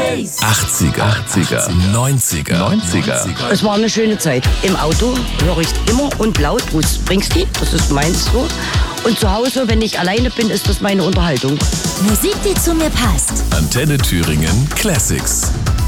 80er, 90er. Es war eine schöne Zeit. Im Auto höre ich immer und laut Bruce Springsteen, das ist meins so. Und zu Hause, wenn ich alleine bin, ist das meine Unterhaltung. Musik, die zu mir passt. Antenne Thüringen Classics.